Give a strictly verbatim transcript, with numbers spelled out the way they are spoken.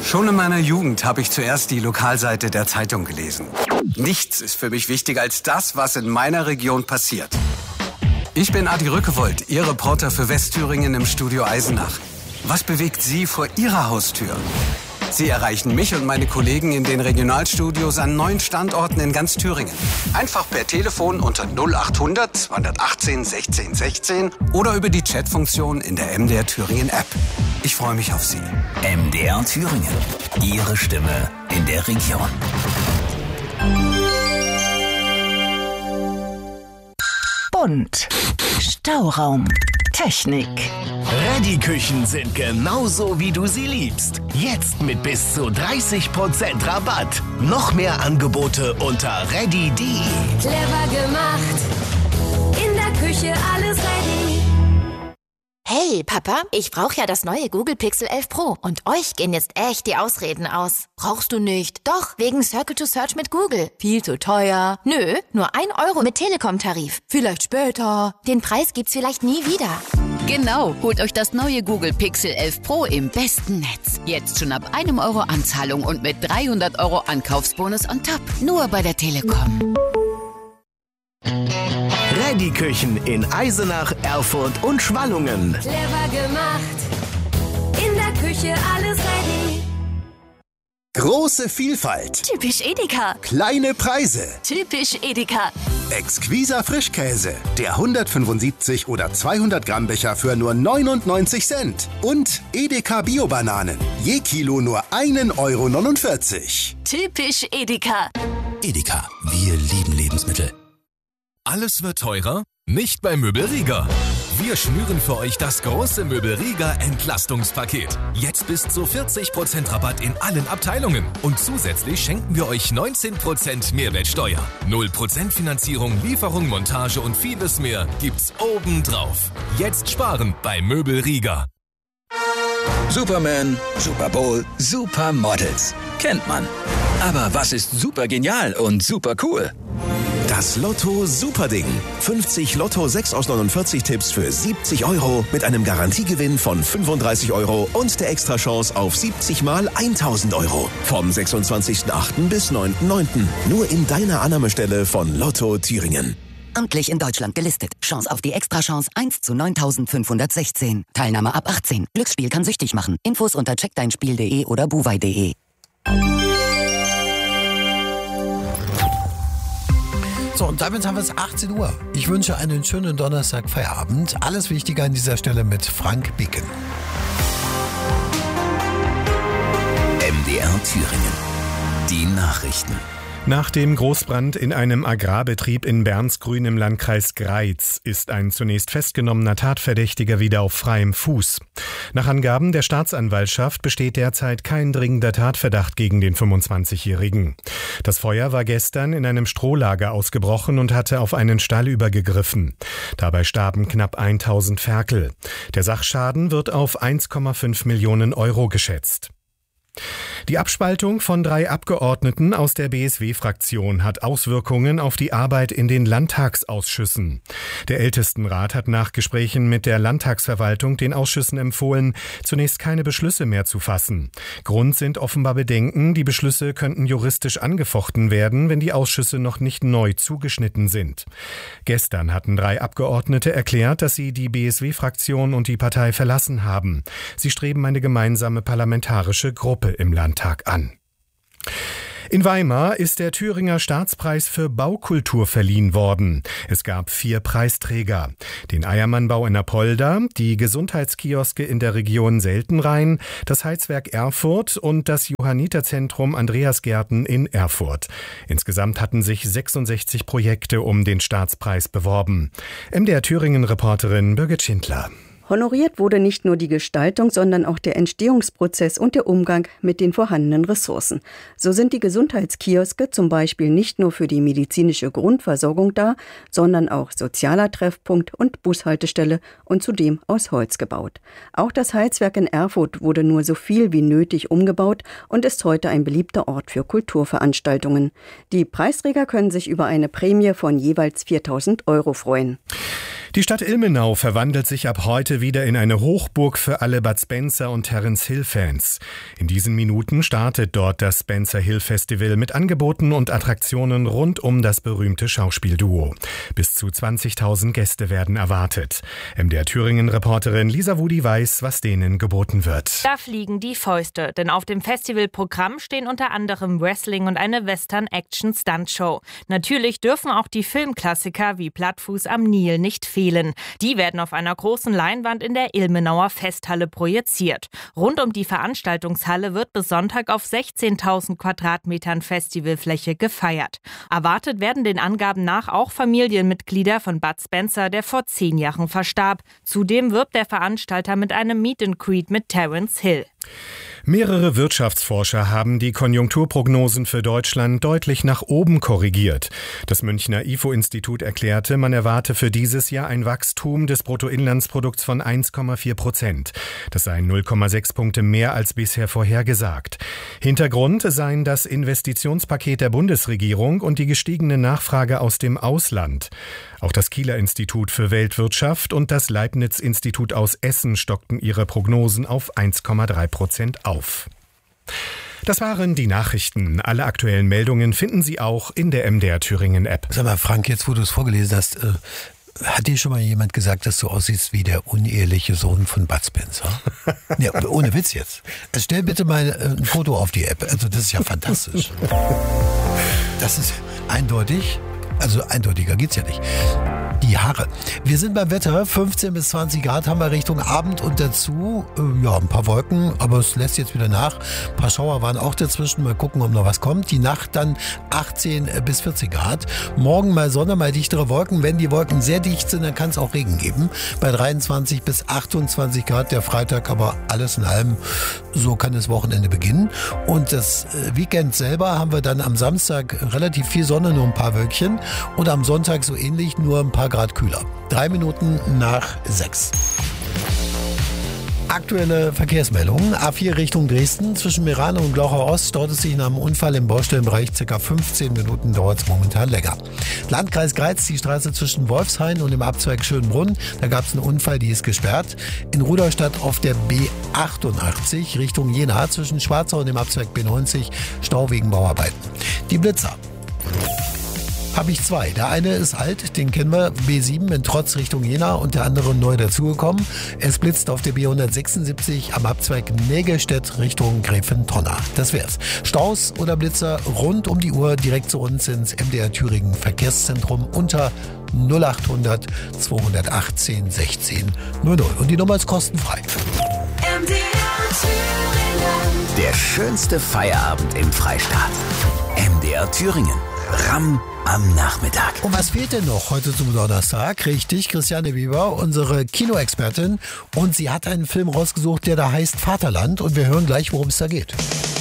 Schon in meiner Jugend habe ich zuerst die Lokalseite der Zeitung gelesen. Nichts ist für mich wichtiger als das, was in meiner Region passiert. Ich bin Adi Rückewold, Ihr Reporter für Westthüringen im Studio Eisenach. Was bewegt Sie vor Ihrer Haustür? Sie erreichen mich und meine Kollegen in den Regionalstudios an neun Standorten in ganz Thüringen. Einfach per Telefon unter null acht hundert zweihundertachtzehn sechzehn sechzehn oder über die Chatfunktion in der M D R Thüringen App. Ich freue mich auf Sie. M D R Thüringen. Ihre Stimme in der Region. Bunt. Stauraum. Technik. Reddy-Küchen sind genauso, wie du sie liebst. Jetzt mit bis zu dreißig Prozent Rabatt. Noch mehr Angebote unter reddy punkt de. Clever gemacht. In der Küche alles ready. Hey, Papa, ich brauche ja das neue Google Pixel elf Pro. Und euch gehen jetzt echt die Ausreden aus. Brauchst du nicht? Doch, wegen Circle to Search mit Google. Viel zu teuer. Nö, nur ein Euro mit Telekom-Tarif. Vielleicht später. Den Preis gibt's vielleicht nie wieder. Genau, holt euch das neue Google Pixel elf Pro im besten Netz. Jetzt schon ab einem Euro Anzahlung und mit dreihundert Euro Ankaufsbonus on top. Nur bei der Telekom. Reddy-Küchen in Eisenach, Erfurt und Schwallungen. Clever gemacht. In der Küche alles ready. Große Vielfalt. Typisch Edeka. Kleine Preise. Typisch Edeka. Exquiser Frischkäse. Der hundertfünfundsiebzig oder zweihundert Gramm Becher für nur neunundneunzig Cent. Und Edeka Bio-Bananen. Je Kilo nur ein Euro neunundvierzig. Typisch Edeka. Edeka. Wir lieben Lebensmittel. Alles wird teurer? Nicht bei Möbelrieger. Wir schnüren für euch das große Möbelrieger Entlastungspaket. Jetzt bis zu vierzig Prozent Rabatt in allen Abteilungen. Und zusätzlich schenken wir euch neunzehn Prozent Mehrwertsteuer. null Prozent Finanzierung, Lieferung, Montage und vieles mehr gibt's obendrauf. Jetzt sparen bei Möbelrieger. Superman, Super Bowl, Supermodels. Kennt man. Aber was ist super genial und super cool? Das Lotto Superding. fünfzig Lotto sechs aus neunundvierzig Tipps für siebzig Euro mit einem Garantiegewinn von fünfunddreißig Euro und der Extrachance auf siebzig mal tausend Euro. Vom sechsundzwanzigsten achten bis neunten neunten Nur in deiner Annahmestelle von Lotto Thüringen. Amtlich in Deutschland gelistet. Chance auf die Extrachance eins zu neuntausendfünfhundertsechzehn. Teilnahme ab achtzehn. Glücksspiel kann süchtig machen. Infos unter checkdeinspiel punkt de oder buwei punkt de. So, und damit haben wir es achtzehn Uhr. Ich wünsche einen schönen Donnerstag Feierabend. Alles Wichtige an dieser Stelle mit Frank Bicken. M D R Thüringen. Die Nachrichten. Nach dem Großbrand in einem Agrarbetrieb in Bernsgrün im Landkreis Greiz ist ein zunächst festgenommener Tatverdächtiger wieder auf freiem Fuß. Nach Angaben der Staatsanwaltschaft besteht derzeit kein dringender Tatverdacht gegen den fünfundzwanzigjährigen. Das Feuer war gestern in einem Strohlager ausgebrochen und hatte auf einen Stall übergegriffen. Dabei starben knapp tausend Ferkel. Der Sachschaden wird auf eins Komma fünf Millionen Euro geschätzt. Die Abspaltung von drei Abgeordneten aus der B S W-Fraktion hat Auswirkungen auf die Arbeit in den Landtagsausschüssen. Der Ältestenrat hat nach Gesprächen mit der Landtagsverwaltung den Ausschüssen empfohlen, zunächst keine Beschlüsse mehr zu fassen. Grund sind offenbar Bedenken, die Beschlüsse könnten juristisch angefochten werden, wenn die Ausschüsse noch nicht neu zugeschnitten sind. Gestern hatten drei Abgeordnete erklärt, dass sie die B S W-Fraktion und die Partei verlassen haben. Sie streben eine gemeinsame parlamentarische Gruppe im Landtag an. In Weimar ist der Thüringer Staatspreis für Baukultur verliehen worden. Es gab vier Preisträger. Den Eiermannbau in Apolda, die Gesundheitskioske in der Region Seltenrhein, das Heizwerk Erfurt und das Johanniterzentrum Andreasgärten in Erfurt. Insgesamt hatten sich sechsundsechzig Projekte um den Staatspreis beworben. M D R Thüringen-Reporterin Birgit Schindler. Honoriert wurde nicht nur die Gestaltung, sondern auch der Entstehungsprozess und der Umgang mit den vorhandenen Ressourcen. So sind die Gesundheitskioske zum Beispiel nicht nur für die medizinische Grundversorgung da, sondern auch sozialer Treffpunkt und Bushaltestelle und zudem aus Holz gebaut. Auch das Heizwerk in Erfurt wurde nur so viel wie nötig umgebaut und ist heute ein beliebter Ort für Kulturveranstaltungen. Die Preisträger können sich über eine Prämie von jeweils viertausend Euro freuen. Die Stadt Ilmenau verwandelt sich ab heute wieder in eine Hochburg für alle Bud Spencer und Terence Hill Fans. In diesen Minuten startet dort das Spencer Hill Festival mit Angeboten und Attraktionen rund um das berühmte Schauspielduo. Bis zu zwanzigtausend Gäste werden erwartet. M D R Thüringen-Reporterin Lisa Wudi weiß, was denen geboten wird. Da fliegen die Fäuste, denn auf dem Festivalprogramm stehen unter anderem Wrestling und eine Western-Action-Stunt-Show. Natürlich dürfen auch die Filmklassiker wie Plattfuß am Nil nicht fehlen. Die werden auf einer großen Leinwand in der Ilmenauer Festhalle projiziert. Rund um die Veranstaltungshalle wird bis Sonntag auf sechzehntausend Quadratmetern Festivalfläche gefeiert. Erwartet werden den Angaben nach auch Familienmitglieder von Bud Spencer, der vor zehn Jahren verstarb. Zudem wirbt der Veranstalter mit einem Meet and Greet mit Terence Hill. Mehrere Wirtschaftsforscher haben die Konjunkturprognosen für Deutschland deutlich nach oben korrigiert. Das Münchner I F O-Institut erklärte, man erwarte für dieses Jahr ein Wachstum des Bruttoinlandsprodukts von eins Komma vier Prozent. Das seien null Komma sechs Punkte mehr als bisher vorhergesagt. Hintergrund seien das Investitionspaket der Bundesregierung und die gestiegene Nachfrage aus dem Ausland. Auch das Kieler Institut für Weltwirtschaft und das Leibniz-Institut aus Essen stockten ihre Prognosen auf eins Komma drei Prozent auf. Das waren die Nachrichten. Alle aktuellen Meldungen finden Sie auch in der M D R Thüringen App. Sag mal, Frank, jetzt wo du es vorgelesen hast, äh, hat dir schon mal jemand gesagt, dass du aussiehst wie der uneheliche Sohn von Bud Spencer? Ja, ohne Witz jetzt. Also stell bitte mal ein Foto auf die App. Also das ist ja fantastisch. Das ist eindeutig. Also eindeutiger geht's ja nicht. Die Haare. Wir sind beim Wetter. fünfzehn bis zwanzig Grad haben wir Richtung Abend und dazu, äh, ja, ein paar Wolken, aber es lässt jetzt wieder nach. Ein paar Schauer waren auch dazwischen. Mal gucken, ob noch was kommt. Die Nacht dann achtzehn bis vierzehn Grad. Morgen mal Sonne, mal dichtere Wolken. Wenn die Wolken sehr dicht sind, dann kann es auch Regen geben. Bei dreiundzwanzig bis achtundzwanzig Grad der Freitag, aber alles in allem, so kann das Wochenende beginnen. Und das Weekend selber haben wir dann am Samstag relativ viel Sonne, nur ein paar Wölkchen. Und am Sonntag so ähnlich, nur ein paar Grad kühler. Drei Minuten nach sechs. Aktuelle Verkehrsmeldungen. A vier Richtung Dresden. Zwischen Meran und Glauchau Ost staut es sich nach einem Unfall im Baustellenbereich. Ca. fünfzehn Minuten dauert es momentan länger. Landkreis Greiz, die Straße zwischen Wolfshain und dem Abzweig Schönbrunn. Da gab es einen Unfall, die ist gesperrt. In Rudolstadt auf der B achtundachtzig Richtung Jena zwischen Schwarzau und dem Abzweig B neunzig. Stau wegen Bauarbeiten. Die Blitzer. Habe ich zwei. Der eine ist alt, den kennen wir, B sieben in Trotz Richtung Jena und der andere neu dazugekommen. Es blitzt auf der B hundertsechsundsiebzig am Abzweig Nägelstedt Richtung Gräfentonna. Das wär's. Staus oder Blitzer rund um die Uhr direkt zu uns ins M D R Thüringen Verkehrszentrum unter null achthundert zweihundertachtzehn sechzehn null null. Und die Nummer ist kostenfrei. M D R Thüringen. Der schönste Feierabend im Freistaat. M D R Thüringen. Ram am Nachmittag. Und was fehlt denn noch heute zum Donnerstag? Richtig, Christiane Weber, unsere Kinoexpertin. Und sie hat einen Film rausgesucht, der da heißt Vaterland. Und wir hören gleich, worum es da geht.